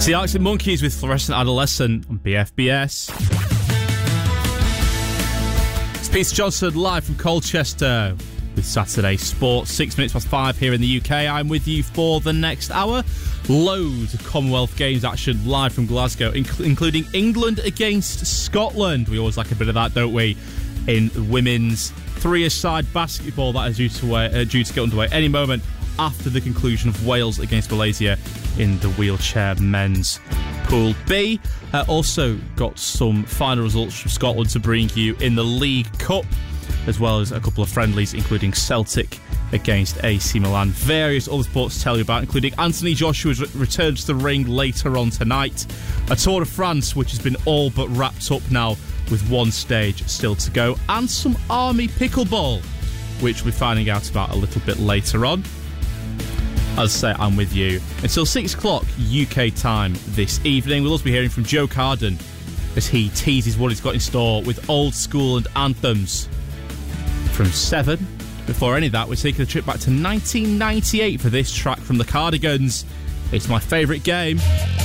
It's the Arctic Monkeys with Fluorescent Adolescent on BFBS. It's Peter Johnson live from Colchester with Saturday Sports. 6 minutes past 5 here in the UK. I'm with you for the next hour. Loads of Commonwealth Games action live from Glasgow, including England against Scotland. We always like a bit of that, don't we? In women's three-a-side basketball that is due to get underway any moment after the conclusion of Wales against Malaysia in the wheelchair men's Pool B. Also got some final results from Scotland to bring you in the League Cup, as well as a couple of friendlies, including Celtic against AC Milan. Various other sports to tell you about, including Anthony Joshua's return to the ring later on tonight. A Tour de France, which has been all but wrapped up now, with one stage still to go. And some Army pickleball, which we're finding out about a little bit later on. As I say, I'm with you until 6 o'clock UK time this evening. We'll also be hearing from Joe Carden as he teases what he's got in store with old school and anthems from 7. Before any of that, we're taking a trip back to 1998 for this track from the Cardigans. It's my favourite game.